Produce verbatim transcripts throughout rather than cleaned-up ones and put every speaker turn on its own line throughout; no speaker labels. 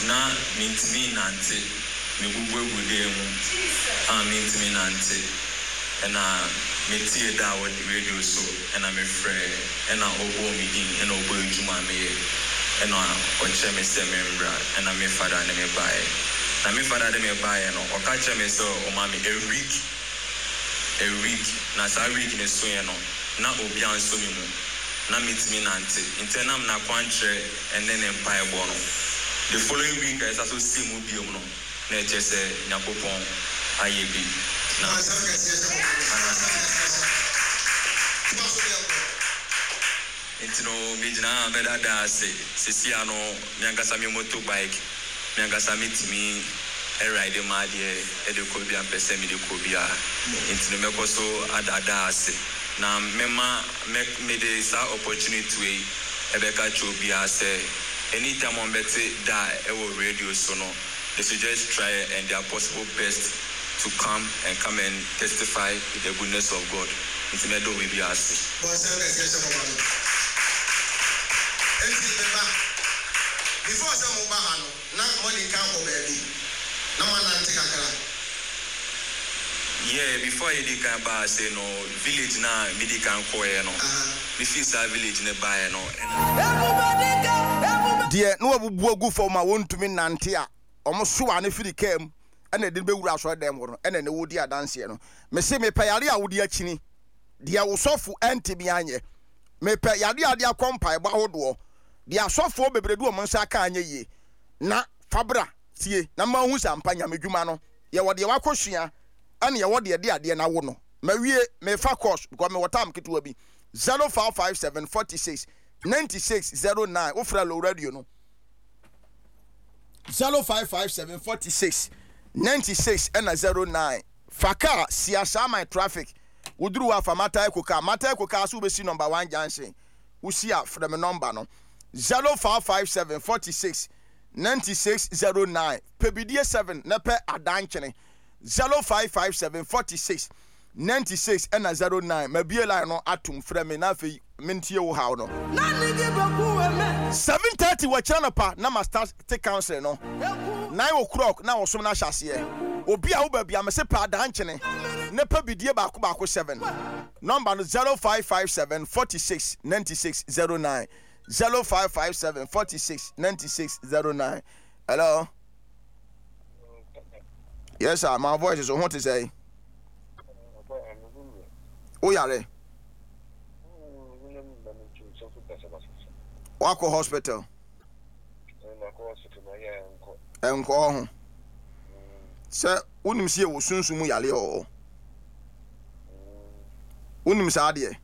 na mintimi nante me gugu gude mu ah mintimi nante ena metie da wo radio so ena me frɛ ena obo mi din ena obo ejuma me ena o che me se membra ena me father na me bae na me father de me bae no o ka che me so o ma me a week a week na sa week ne so ye no na obi an so mi mu na mitimi nante intenam na kwantre and then empire bo no the following week I also see mu biom no na che se nyakopon ayebi na intino bijina beda da se sisi ano miangasa mi motorbike miangasa mitimi e ride ma de e de ko bia pese mi de ko bia intino mekoso adada ase na mema me de sa opportunity we ebeka chobia say anytime on beti da ewo radio so no they should just try and their possible best to come and come and testify the goodness of God. It's me do we be asked.
Before some Obahano, not money can go baby. No one anti-kakara.
Yeah, before you did can buy say no village na midi can koe no. We feel sa village ne buy no.
Dear no abubu gu for ma wontumi nante a omo so ane firi kam ene de bewura so dem wo ene ne wodi adanse no me se me payare a wodi akini de wosofu ntimi anye me payare ade akompa ba hodo de asofo bebredu omo nsa aka anye ye na fabra tie na ma hu sampanya medwuma no ye wode ye wakosua ane ye wode de ade na wo no mawie me fa course because me watam ketewa bi zero five five seven four six nine six zero nine ofra lo radio no zero five five seven four six nine six and zero nine faka siasa my traffic uduru wa famata ekoka mata ekoka so be si number one junction usia from the number no zero five five seven four six nine six zero nine pebidie seven na pe adanchene zero five five seven four six nine six and zero nine mabie line no atum frɛ me na fe mentie wo hawo no seven thirty wa chana pa na ma start take counsel no nine o'clock na wo som na hyase obi a wo ba bia me se pa adanchene ne pa bidie ba ko ba ko seven number no zero five five seven four six nine six zero nine zero five five seven four six nine six zero nine. Hello. Yes sir, my voice is on what to say. Oh yare. Wako hospital. Enko ho. Se unim sie wo sunsumu yale ho. Unim sa ade.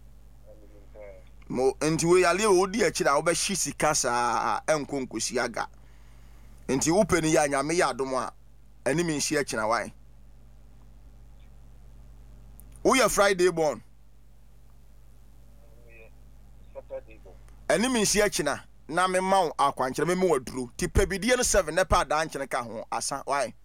Mo enti we yale wo di akira wo be hyi sika saa enko nkosi aga. Enti wo pani ya nyame ya adom a ani mi hyi akira wan. Wo ya Friday born. Ani mi hyi akira na me ma akwankyere me me waduru ti pabidie no seven ne pa da nkyene ka ho asa wan.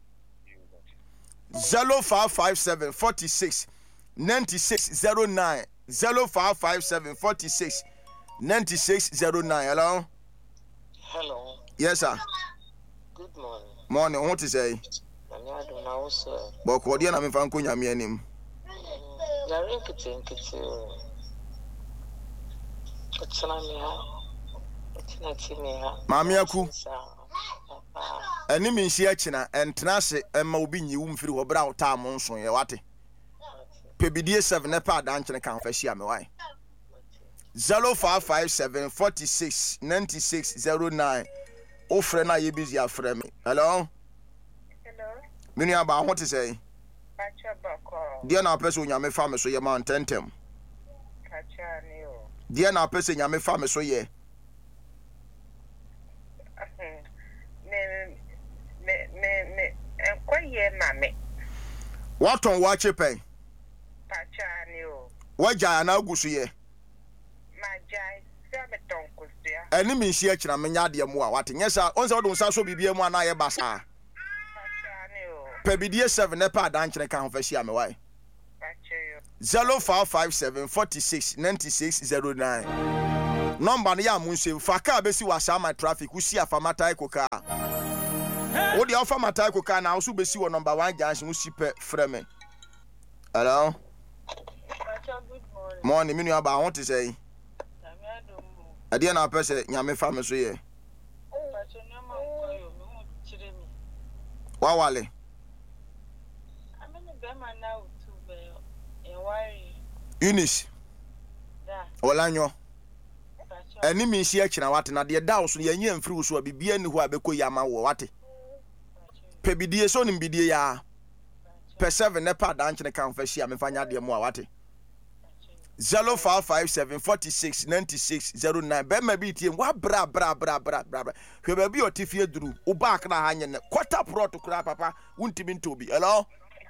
zero five five seven four six nine six zero nine zero five five seven four six nine six zero nine. Hello.
Hello.
Yes sir.
Good morning.
Morning. What to say?
Nanya do na wo sir.
Bo ko dia na me fa nko nyame anim.
Ya rinkiti nkiti. Otsana mi ha. Otsana ti mi ha.
Maami aku. Ani mi nsi akina entena se emma obi nyi wum firi ho bra wo ta mo nso ye wate. Pebidie seven ne pa da nkyene kan fa hia me wan. zero five five seven four six nine six zero nine. O frɛ na ye busy afrɛ me. Hello.
Hello.
Mini aba ho te say.
Pacha bako.
Dia na pese onyame fa me so ye man tentem.
Pacha ni o.
Dia na pese nyame fa me so ye.
Me me me me enkoye mame.
What on watch pen?
Pacha ni o.
Waja na agusu ye.
Majai se me tonkusia.
Eni mi nsi akira me nya de mu a wate nyesa onse wo do nsa so bibie mu ana ye basa.
Pacha ni o.
Pebidie seven ne pa da nkyene kan ho fa hia me wan.
Pacha yo.
zero five five seven four six nine six zero nine number no ya mun save fa car be si wa sama traffic we see afamata ikoka wo de afamata ikoka na also be si wo number one junction we see pe frame. Hello.
Good morning.
Morning, me nua ba I want to say. Ade na pese nyame fa me so ye. Wa wale. Eunice.
Da.
Olanyo. Eni mi nsi akina wate na de da wo so ye nya mfiri wo so abibia ni ho abekọ ya ma wo wate. Pe bidie so ni bidie ya. Per seven ne pa da nchene kan fa hia me fanya de mo a wate. zero five five seven four six nine six zero nine be ma bi tie wa bra bra bra bra bra hwe ba bi otifie duru wo back na ha nye quarter prot kura papa wuntimi ntobi. Hello.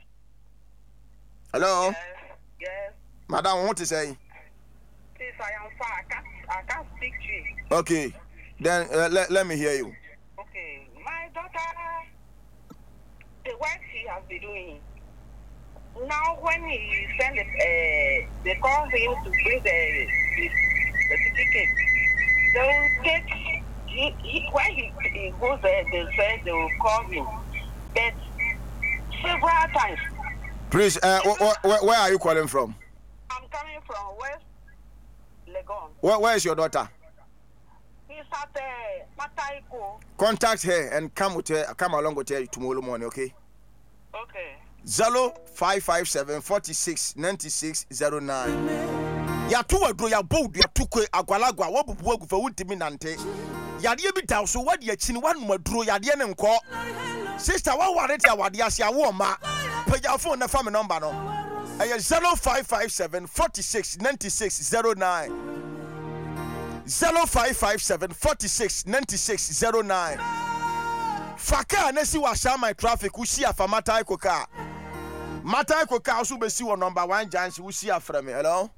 Hello.
Yes. Yes.
Madam, what to say?
Please, I am far. I can't, I can't speak to you.
Okay. Then uh, let, let me hear you.
Okay. My daughter, the work she has been doing. Now, when he send it, uh, they call him to bring the, the certificate. They will take, he, he, when he, he goes there, they say they will call him. But several times.
Please, uh, wh- wh- where are you calling from?
I'm coming from West Legon.
Where, where is your daughter?
He's at uh, Mataiko.
Contact her and come with her. Come along with her tomorrow morning, okay?
Okay.
Zero five five seven forty six ninety six zero nine. Ya tu adro ya bold ya tu kwe agwalagwa wo bubu agufa wuntimi nante. Ya de bi taw so wade akini wanu adro ya de ne nko. Sister wa ware ta wade ase awo ma. Pagya phone na family number no. Aye zero five five seven forty six ninety six zero nine. zero five five seven forty six ninety six zero nine. Faka na si wa shama traffic we see afamata ikoka. Mata ikoka also be si wa number one junction we see afra me. Hello.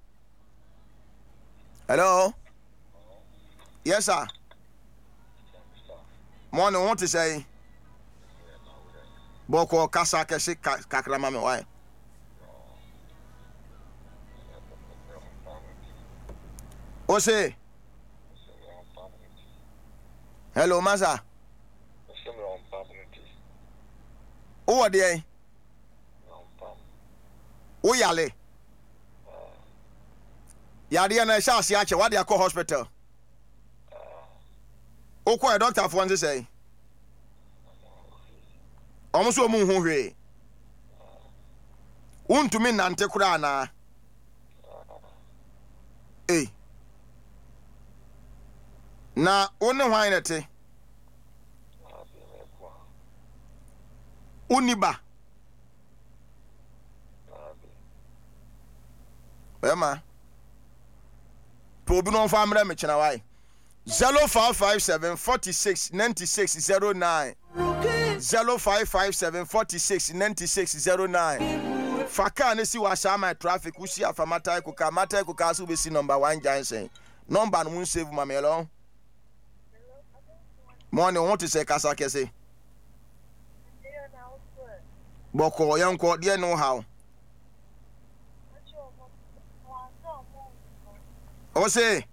Hello. Yes sir. Morning, what to say? Boko kasa kesi kakrama me why? O say? Hello, Maza. O ade? O yale. Yade na sha ase ache wade akọ hospital. O ko doctor for nze say. Omo so mu hu hwe. Untumi nante kura na. Eh. Na one hwan nete. Uniba. Ema. Probi no fa amra me chena wai. zero five five seven forty six ninety six zero nine. zero five five seven forty six ninety six zero nine. Faka ne si wa shama traffic we see afamata ikoka mata ikoka so be si number one junction. Number no save mamelo. Morning, want to say kasa kese. Boko yanko dia know how. O say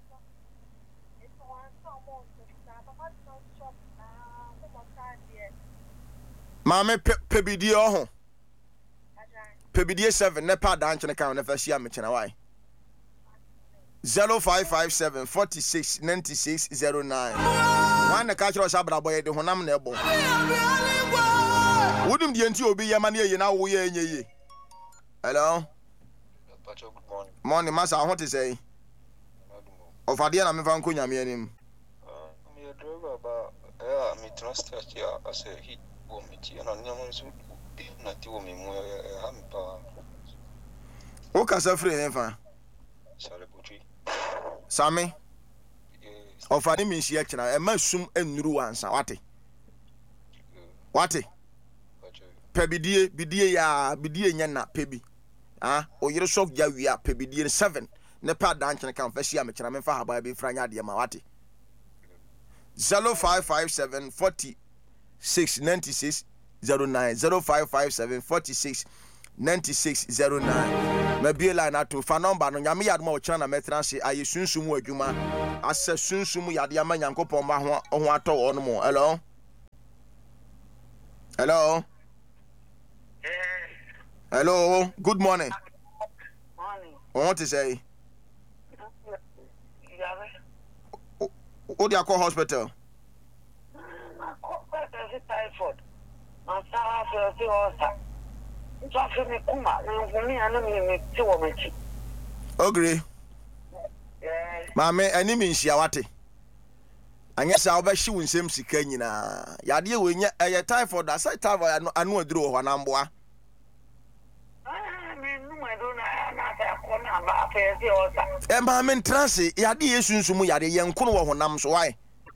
Mame pebidie ho. Pebidie seven ne pa dan chene kan na fa hia me chene why. zero five five seven forty six ninety six zero nine. One na ka chiro sabra boy de honam na ebo. Wudum die nti obi yema na ye na wo ye enye ye. Hello.
Pacho, good morning.
Morning, master. I want to say. Of Adia na me fa nko nyame anim.
Uh, me a driver ba eh me transfer here as a hit wo me ti na nyam nso na ti wo me mu eh ha me pa.
O ka sa free en fa.
Sale butui.
Sami.
Yes.
Of Adi mi hia kina e masum enuru wansa wate. Wate.
Pacho.
Pebidie bidie ya bidie nya na pebi. Ah, o yere sok ja wi a pebidie seven. Ne pa dan chene kan fa hia me kina me fa haba be franya de ma wate. zero five five seven forty six ninety six zero nine. zero five five seven forty six ninety six zero nine. Maybe line at two for number no nyame yadma o chana metranse aye sunsum adwuma ase sunsum yade ama nyankopon ma ho ho ato ono mo. Hello. Hello. Hello. Good morning.
Morning.
What to say?
Yeah.
What do you call hospital?
I call better typhoid. I'm sorry for the order. Just me kuma, me and me two women.
Agree.
Yeah.
Mama, any means yawate. And yes, I'll bet she won't seem sick. Yadia, when you're typhoid, I say typhoid, I know a draw one number.
I mean, I don't know about the order.
And Mamma Transi, Yadia soon to me at a young Kuno Nams. Why?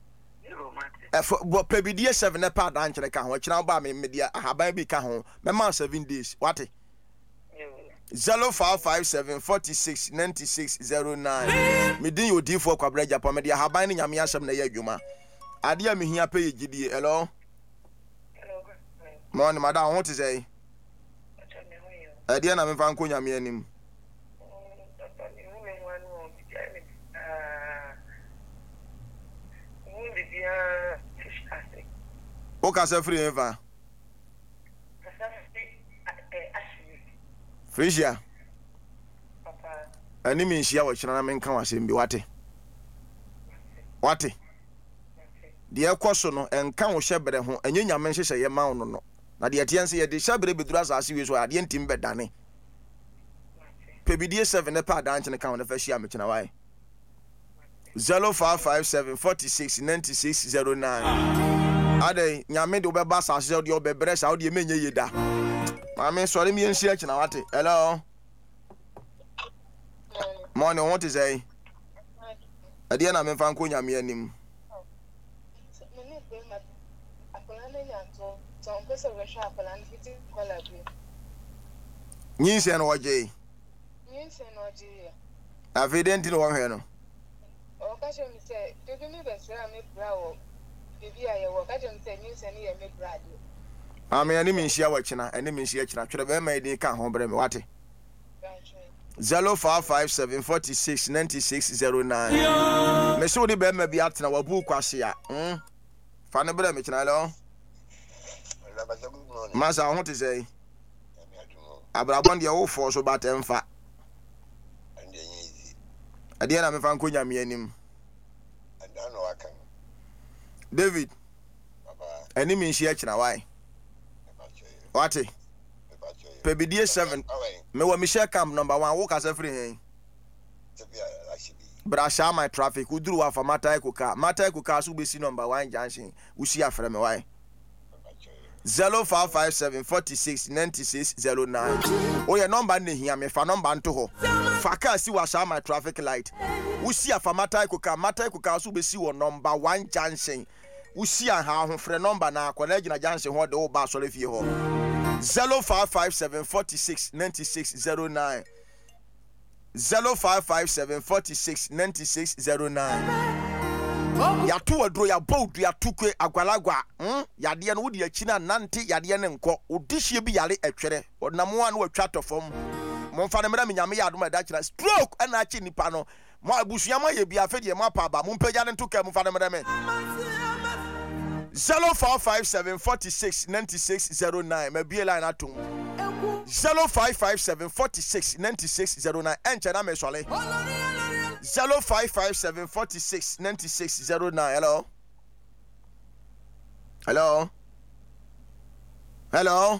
But maybe dear seven a part answer the car, which now by me media, I have baby car my man seven days. What? Zero five five seven forty six ninety six zero nine. Me din you D for Quabraja Pomedia, have binding a mea some day, Juma. I dear me here pay G D. Hello. Morning, madam, what to say? I dear I'm found Kunya me and him. Okay, sir, free ever. Frisia. Any means she was Chinaman can was in Biwate. What? The question and can was shepherd home, and you mention say a mount no. Now the attention the shepherd bedras as you were at the end team bed, Danny. P D seven a part dance and account of a shiamich in Hawaii. Zero five five seven forty six ninety six zero nine. Ade nyame do be basa se de obebere out de menye yeda. Mama sorry me enhia chi na wate. Hello. Morning, what is say? Ade na me fan ko nyame anim. Nyinse no oje. Nyinse no oje. Avident no wo hwe no. O ka she mi say, do me be sra me bra. I mean, any means you are watching, any means you are trying to make the car home. What? Zero five five seven forty six ninety six zero nine. Miss Woody Bem may be at our book. Quasia. Hm. Fanny Bremich, hello. Master, I want to say, Abrabon, the old force about them fat. I didn't have a fan, could you mean him? I don't know. I can. David, any means she actually why? What? P B D seven. Me wa Michelle Camp number one. Walk as every. But I saw my traffic. Who drew off a Matai Kuka? Matai Kuka should be number one junction. We see a friend. Why? Zero five five seven forty six ninety six zero nine. Oh, your number ne here. Me fa number to ho. Faka see was my traffic light. We see a Matai Kuka. Matai Kuka should be number one junction. We see a how friend number now. College na junction. What the old bar sorry for you. Zero five five seven forty six ninety six zero nine. Zero five five seven forty six ninety six zero nine. Ya tu adro ya bold ya tukwe agwalagwa hm ya de no wodi akina nante ya de ne nko odihie bi yare atwere odnamo an watwa tofom mo mfa ne mera menyame ya adoma da kira stroke ana achi nipa no mo abusuya ma ye bi afedie mo apa ba mo mpagya ne ntoka mo mfa ne mera me zero four five seven forty six ninety six zero nine ma bi line atom zero five five seven forty six ninety six zero nine enche na me sole zero five five seven forty six ninety six zero nine. Hello. Hello. Hello.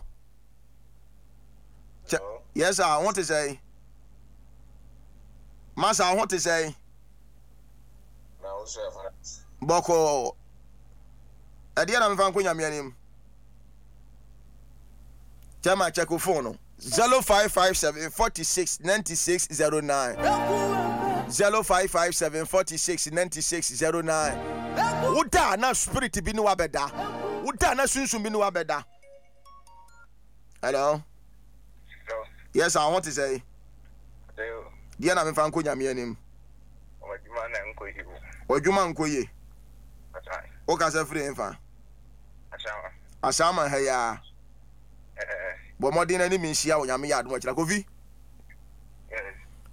Hello. Yes, I want to say. Master, I want to say.
Now, sir.
Boko. At the end of the phone, I'm hearing. Tell my check phone. Zero five five seven forty six ninety six zero nine. Zero five five seven forty six ninety six zero nine. Uda na spirit bi ni wabeda. Uda na sunsun bi ni wabeda. Hello.
Hello.
Yes, I want to say.
Hello.
Dia na me fa nko nyame anim.
Ojuma na nko yi.
Ojuma nko yi.
Asai.
O ka se free mfa.
Asama.
Asama ha ya.
Eh eh.
Bo modin na ni mi hia o nyame ya adom akira kofi.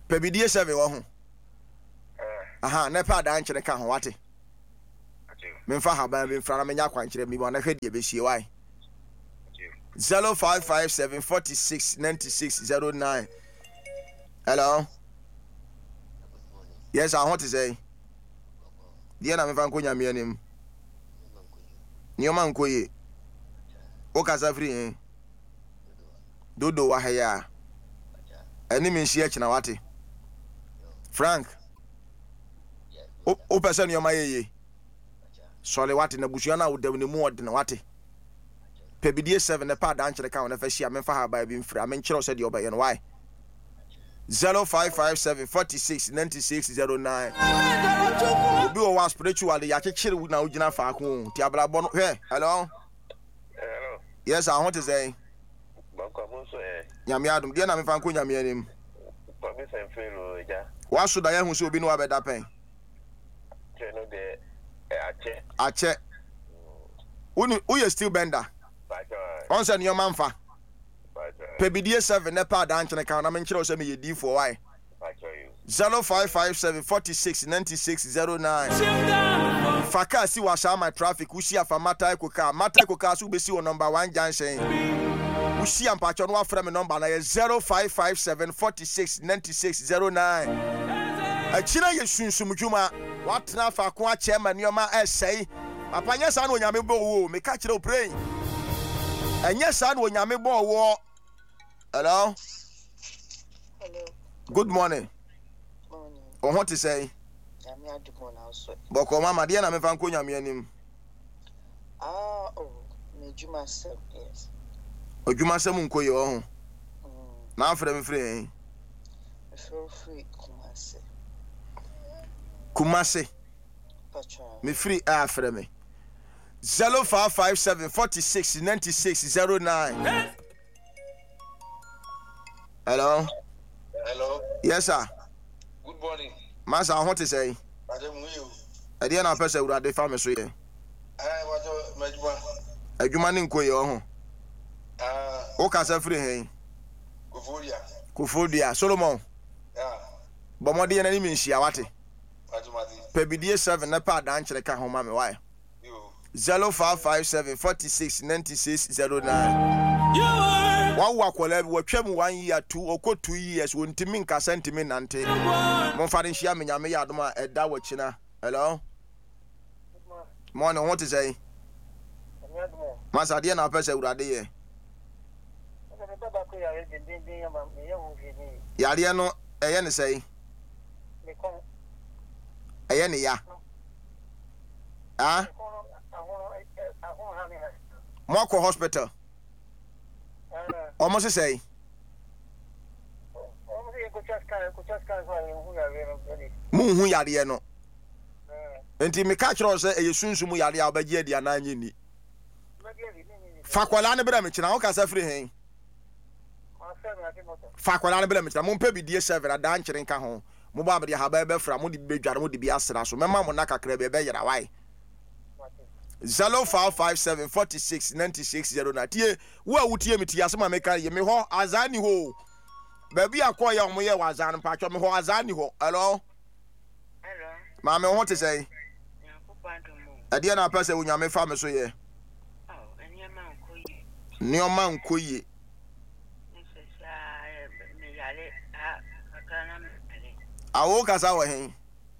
Pebidie seven wo ho. Aha, na pa da nkyere ka ho wate. Memfa haba me mfra na menya kwankyere mi bo na hwe de be hie wai. zero five five seven four six nine six zero nine. Hello. Yes, I want to say. Dear na memfa nkonya me anim. Nyoma nkoye. O kasa free eh. Dodo wa haya. Eni mi nhie kina wate. Frank. O o person nyoma yeye. Sole wate na busua na wodam ne mu ode na wate. Pebidie seven ne pa da nkyere ka wona fa hia memfa ha ba bi mfira me nkyere so de obaye no why. zero five five seven four six nine six zero nine. Obi o wa spiritual ya kekere na ugina fa ko ti ablabo no he. Hello.
Hello.
Yes, I want to say.
Bankwabonso eh.
Nyame adum de na me fa nko nyame anim.
Kwame Senfelo eja.
Wa so da ya hu se obi no wa beda pen.
Je no de ache.
Ache. Uni uye still bender.
Bajo.
On se nyo manfa.
Bajo.
Pebidie seven ne pa da nkyene kan na me nkyere o se me yedi for why.
Bajo you.
zero five five seven four six nine six zero nine. Faka si wa sha my traffic ushi afa mata ekoka mata ekoka so be si o number one junction. Ushi ampa cho no afra me number na zero five five seven four six nine six zero nine. Achina ye sunsum dwuma watena fa ko a chairman nyoma esei apanya sa na onyame bo wo me ka kire o pray enya sa na onyame bo wo. Hello.
Hello.
Good morning.
Morning.
O what to say?
I'm here to go now, so.
Boko mama dia na me fa ko nyame anim.
Ah, oh, me Juma Sam, yes.
Odwuma sam nko ye wo ho.
Mm.
Na afre me free.
Me feel free, Kumase.
Kumase.
Pacha.
Me free afre me. zero five five seven four six nine six zero nine. Hello.
Hello.
Yes sir.
Good morning.
Master, I want to say.
Madam you.
I didn't know person would have family so yeah.
I want to Majuma.
Adwuma ni nko ye ho.
Ah,
O ka sa free hen.
Kufuria.
Kufodia Solomon.
Yeah.
Bomode ye na ni minhia wate.
Majumati.
Pebidie seven na pa dan kyere ka ho ma me why.
You.
zero five five seven four six nine six zero nine. Wa wa kola wa twam one year two oko two years wontimi nka sentimi nante. Mo fa den hia me nyame ya adoma eda wa china. Hello. Morning, what is say? Masa dia na pese urade ye. Yare no eye ne say. Eye ne ya. Ah? Moko hospital. Almost say. Mu hu yare no. Enti me ka kire o se eye sunsumu yare a obagie dia na anyi ni. Fakwala ne bra me kina o ka sa free hen. Fakwala ne bra me kina mo mpa bidie seven ada nkire nka ho. Mo ba be ha ba be fra mo di bedware mo di bi asra so mema mo na kakra be be yera wai. zero five five seven four six nine six zero nine. Tie wo a wutie me tie asema me ka ye me ho azani ho. Ba bi akoya mo ye wazan pa twa me ho azani ho. Hello.
Hello.
Ma me ho te say. Adia na pese wo nyame fa me so ye.
Oh, enyama nkoyi.
Nioma nkoyi.
Nfesa me yale ha akana me.
Awo kasa wo hen.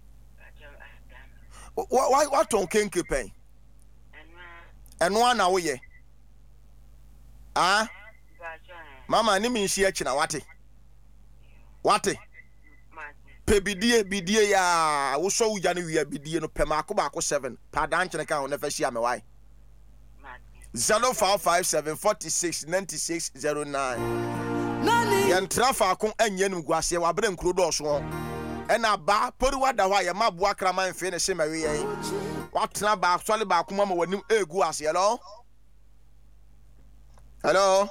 Why what ton kenke pen? Enwa na wo ye. Ah? Mama ni mi nshi echi na wate. Wate. Pebidie bidie ya wo so uja ne wi bidie no pema akoba ako seven. Pa dan chene ka ho na fa hia me why? zero five five seven four six nine six zero nine. Yen trafa akon anye nim guase wa bre nkuro do so ho. Ena ba poriwa da hwa ye maboa kraman fe ne hye mawe ye. Watena ba swale ba kuma ma wanim egu ase. Hello. Hello.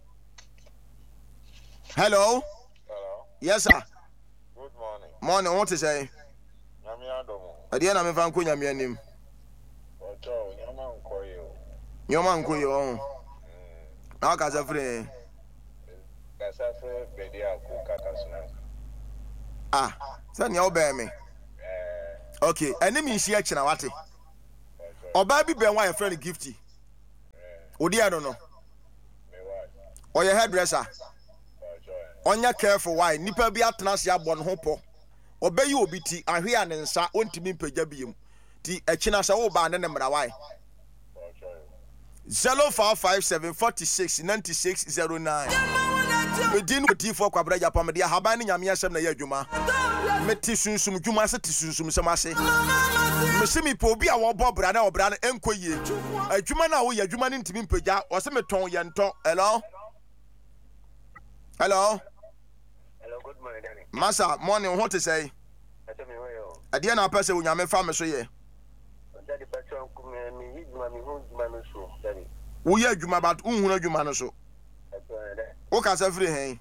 Hello.
Hello.
Yes sir.
Good morning.
Morning, what to say?
Nyame adomo.
Adia na me fa nko nyame anim.
Ojo, nyama nkoye o.
Nyoma nko yo. Na ka za free.
Kasa fe bedi aku kaka suna.
Ah, send your baby. Okay, enemy is here, Chinawati. Or baby, be my friend gifty. Odi, I don't know. Or your hairdresser. On your careful why, nipper be at Nasia Bon Hopo. Obey you, B T, and here and sa, want to be Pejabium. T. A Chinasa Oba and number why. Zero four five seven forty six ninety six zero nine. Within with T for Quabraja Pomedia, Habani Yamia Sam Yajuma. Metisum sum Juma Satisum Samase. Missimi Pobia or Bob Brana or Brana Enquay. A Jumana or Yajuman in Timin Peja or some ton yanto. Hello? Hello?
Hello, good morning, Danny.
Massa, morning, what to say? I didn't know person when I'm a pharmacy.
Daddy, but I'm coming, me, mammy, who's man, so, Danny.
We are Juma about Uno Jumanaso. What can I say?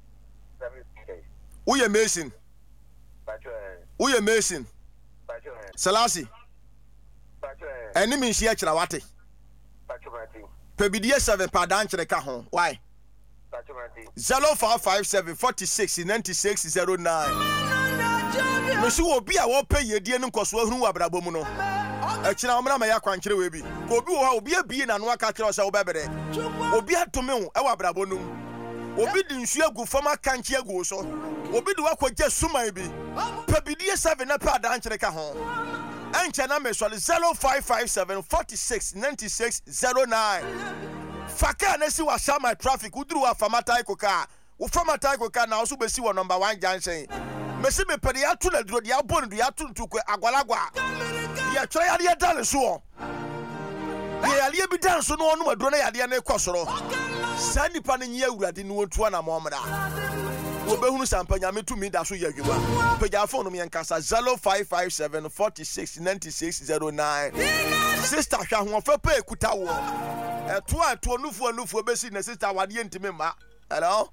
We are Mason. We are Mason. Salasi. Enemy is here, Chawati. Pebidia seven padan to the cajon. Why? Zero four five seven forty six ninety six zero nine. Monsieur will be a wall pay your dear Nukoswa who are Brabomuno. A Chinamana Maya country will be. Go be a being and work at your cell baby. Will be at to me, our Brabonum. Obi di nsuo gu fama kanche gu so obi di wakwaje suma bi pabidie seven na pa dan kyereka ho enche na me so zero five five seven forty six ninety six zero nine faka na si wa shama traffic uduru wa famata ikoka wo famata ikoka na so besi wo number one junction mesi me pede ya tu na duro dia bonu dia tu ntukwe agwalagwa ya try ya dia dale so ya ya bi dan so no onu maduro na ya dia na ekosoro Sandy Panny Uradi no two and a momada. Obehunu Sampanya me to me that so yaguba. Pejafon me and Casa zero five five seven forty six ninety six zero nine. Sister Shahu for pay Kutawo. A two and two nufu and nufu besi na sister Wadian to me. Hello?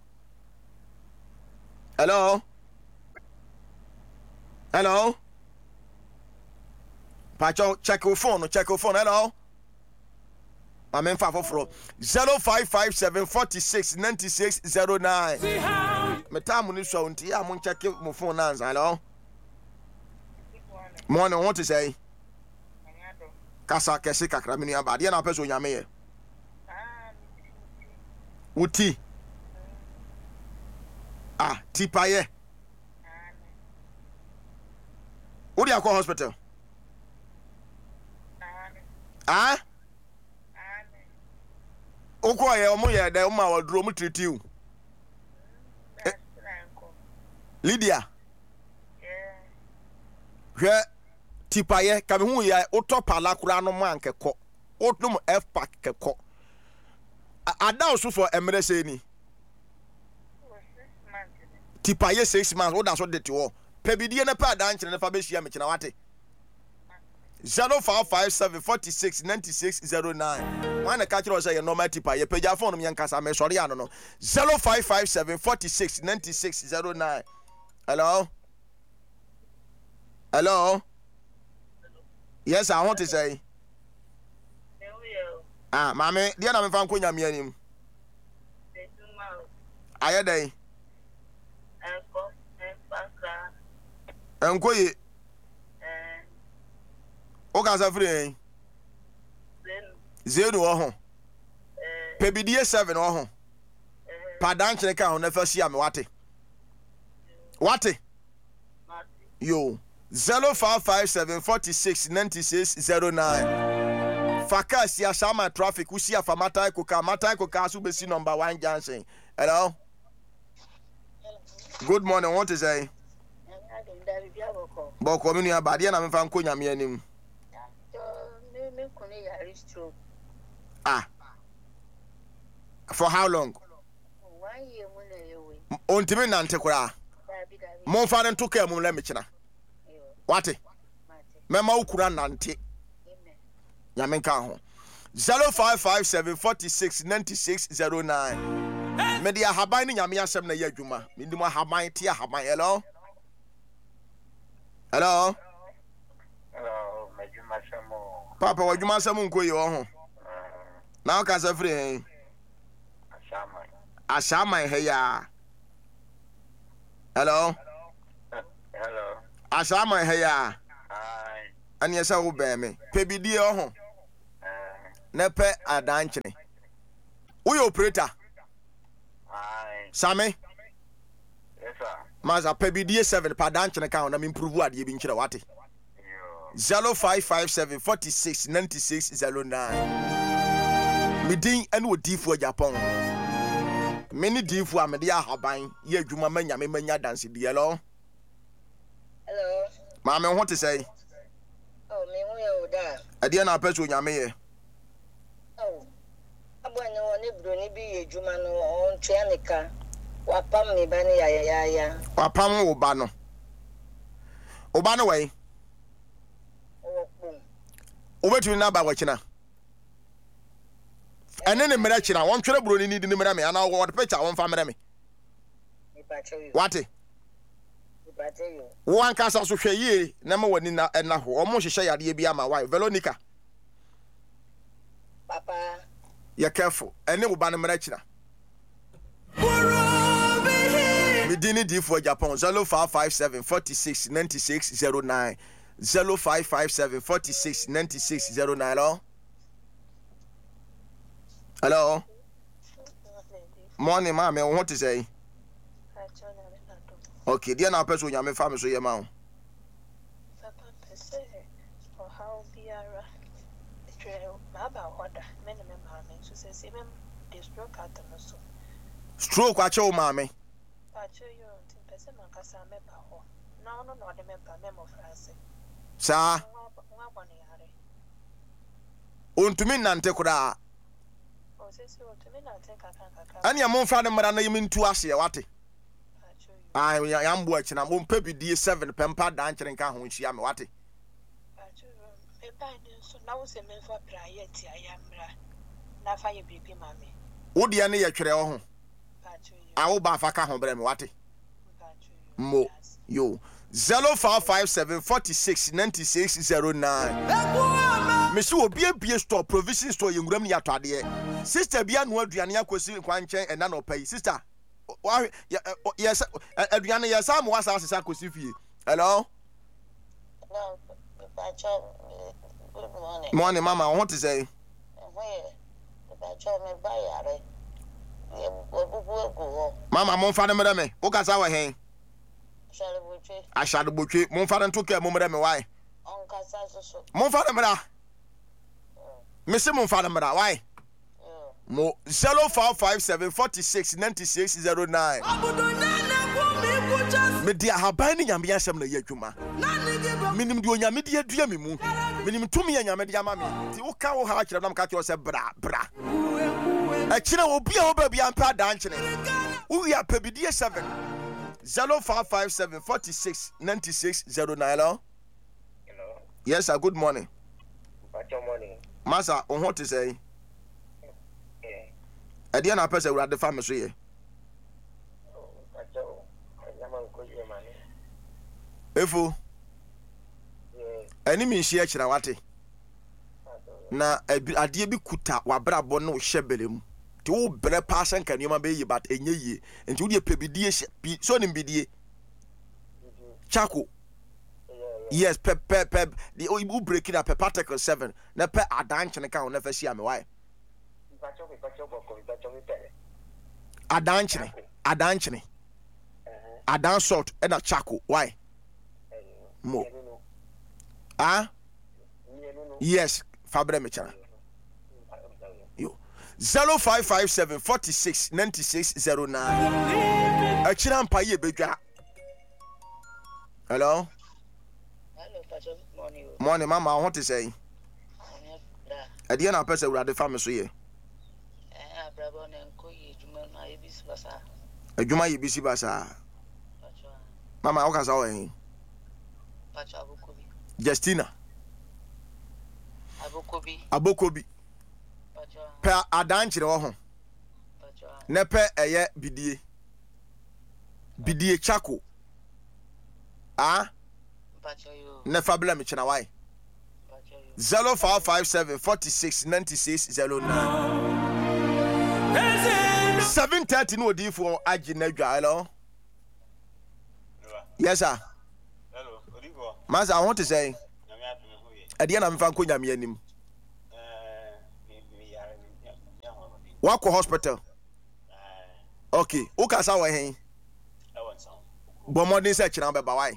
Hello? Hello? Pacho, check your phone, check your phone. Hello? I'm in five for zero five five seven forty six ninety six zero nine. Metamu show until I'm check my phone answer. Hello? Morning, what to say? Kasa kesi kakramini abadi na peso nyame. Uti. Ah, tipaye. Odi akọ hospital. Ah? Oko ye omo ye da ma wadro mu treat you. Lydia. Yeah. Hwe tipaye ka me hu ye utopala kura no man kekọ. Otum F pack kekọ. Ada osu for emre say ni. Tipaye six months what so det wo. Pebidie na pa dan kire na fa be hia me kina wate. zero four five seven forty six ninety six zero nine. Why na catch us say normal tipa ye page phone me yankasa me sorry ano no. zero five five seven forty six ninety six zero nine. Hello? Hello? Yes, I want to say. Ah, mama, dia na me fan konya me anim. Aye dey. Enko, enfasa. Enko ye. O ka sa free zero zero oh eh pebidie seven oh eh padan kire ka ho na fa sia me wate wate yo zero five five seven forty six ninety six zero nine faka sia shama traffic usia fa matai ko ka matai ko ka so be si number one junction. Hello? Good morning, what is say? Boko mi nu abade na me fa nko nyame anim. Ah. For how long? One year on Timmy Nantekura. Mon father took care of Lemechina. What? Mema Ukura Nante. Yamenka. zero five five seven forty six ninety six zero nine. Media Habani Yamia Semna Yajuma. Minduma Hamai Tia Hamai. Hello? Hello?
Hello, Majuma Samo.
Papa, what you must have go your now, Casa Free. Ashama, hey, ya. Hello? Asama heya.
Aye.
Ani esa wo be me. Pebidie ho. Na pe adanchene. Wo yo operator.
Aye.
Same.
Yes sir.
Maza pebidie seven pa adanchene ka na me improve ade bi nkire wate.
Yo.
zero five five seven four six nine six zero nine. Midin ene odifo Japan. Many difo amede ahaban ye adwuma manya me manya dance di hello.
Hello.
Ma me ho te say.
Oh, me hu ye oda.
Ade na peso nyame ye.
Oh. Abone woni bro ni bi ye adwuma no on tua nika. Wapam me ba ne ya ya ya.
Wapam wo ba no. Oba no wey.
Owo.
Obetumi na ba wakina. Ene ne mera kina won twere bro ni ni ni mera me ana wo de picture won fa mera me.
Me pa che yo.
Wate.
Me pa che yo.
Wo anka sa so hwe yie na ma wani na na ho. Omo hwehwe yade bi ama why Veronica.
Papa.
You careful. Ene wo ba no mera kina. Midini D for Japan zero five five seven four six nine six zero nine zero five five seven four six nine six zero nine. Hello. Hello. Morning, ma'am. What to say? Okay, dear now person you family so your mouth.
Papa pese or how biara the trail about order many member so say see mem the stroke at the so.
Stroke wa cho mama.
Pa cho you tin pese man kasa member ho. No no no the member memo France.
Sa.
Nwa boni yare.
Ontumi nante kura.
O say say ontumi nante kaka kaka.
Ani amon mara na yimi ntu ase wate. Ah, ya mbo achi na mo pebidie seven pempa dan kyere nka ho nhia me wate.
Pa cho me ba ni so na wo se me fa prayer ti ayamra. Na fa ye bibi mame.
Wo de ne ye twere wo ho.
Pa cho you.
Awo ba fa ka ho bre me wate.
Pa cho you.
Mo yo zero five five seven four six nine six zero nine. Me so obi abie store provision store yenguram ni atade. Sister bia no aduane akosi kwanchen ena no pay. Sister yes aduane yes am wasa asesa akosi fie. Hello.
No, pa cho good morning.
Morning mama, what to say?
Where? Pa cho me ba yare. Ye obubu ego.
Mama mon fa ne me. Wo kasa wa hen.
Shadobotwe.
Ashadobotwe mon fa nto ka mo mre me why?
On kasa so.
Mon fa ne mra. Me se mon fa ne mra why? Mo zero five five seven four six nine six zero nine. Me dia haban ni nyame yasem na yadwuma. Minim di onyame di adua me mu. Minim tumi nyame di ama me. Ti wo ka wo ha kire na mka ke wo se bra bra. A kire obi a oba bia mpa dan kire. Wo ya pebidie seven zero five five seven four six nine six zero nine. Hello.
Hello.
Yes sir, good morning.
Good morning.
Masa, on what to say?
Yeah.
Ade na pese urade fa me so ye. Efo. Ani mi hia kira wate. Na ade bi kuta wabrabo no hyebele mu. Ti wo bre pa san kan yoma be yi but enye yi. Enti wo de pebidie so ni bidie. Chako. Yes, pep pep pep. The you break it up a particle seven. Na pe adanche ne ka on never see am why. Adanche. Adanche. Adan salt and a chako. Why? Mo. Ah? Yes, Fabre Mechana. You. zero five five seven four six nine six zero nine. A chiran paye beja. Hello?
Morning.
Morning, mama. What to say? At the end of person, we are the family. So, yeah. A Juma, you busy, Bassa. Mama, how can I say? Justina.
Abokobi.
Abokobi. Per Adanchi, oh, Nepe, a ye bidie. Bidie Chako. Ah? Never blame me, why? Zero five five seven forty six ninety six zero nine. Seven thirty no D for Ajinega. Hello. Yes, sir.
Hello.
Master, I want to say, at the end of Fankunya Mianim. Wako hospital. Okay, Ukasa wa hen. Bomodin search na be bawai.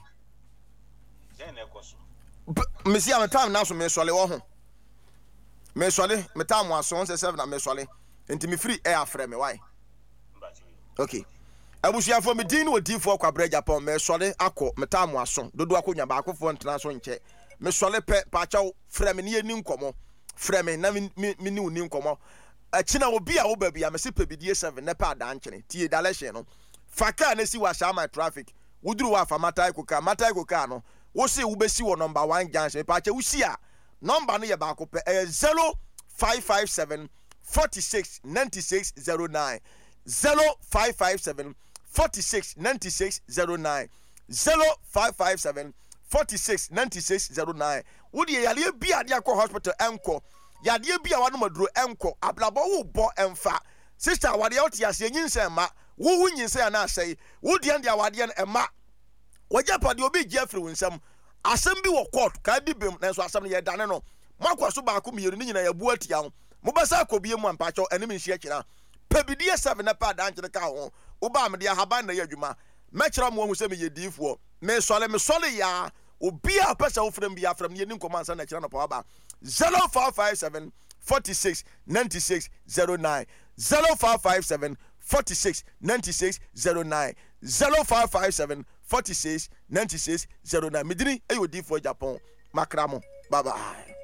Me see am time now so me sole wo ho. Me sole me time aso one seven na me sole. Enti me free air frame me why? Okay. Abusia for me din wo din for kwabra Japan me sole akọ me time aso. Dodo akonya ba akofo ntena so nche. Me sole pe pa chaw frame ne ni nkomo. Frame na me me ni uni nkomo. Achina obi a wo ba bia me se pebidie seven ne pa da nchene. Tie dalehye no. Faka na si wa shama traffic. Wuduru wa fa matai koka matai koka no. Wo se wo besi wo number one junction pa che wo si a number no ye ba ko pe zero five five seven four six nine six zero nine zero five five seven four six nine six zero nine zero five five seven four six nine six zero nine. Wo de yale bi ade akọ hospital enko yade bi a wano maduro enko ablabo wo bo emfa sister wade out ya se nyinse ma wo wo nyinse na asai wo de ande awade na ema waja pade obi Jeffrey winsam asem bi wo court ka di bem na so asem no ye dane no makwaso ba ko miyeru ni nyina ya bu atia ho mo basa akobie mu ampacho ene mi nhie kira pebidie seven na pa da nkire ka ho wo ba me de haban na ye adwuma mekira mo hu se me ye difo me sole me sole ya obi a pesa wo frem bia frem ye ni nkomansa na kira no pa ba zero five five seven four six nine six zero nine zero five five seven four six nine six zero nine zero five five seven four six nine six zero nine. Midini ayo di for Japan makramo. Bye bye.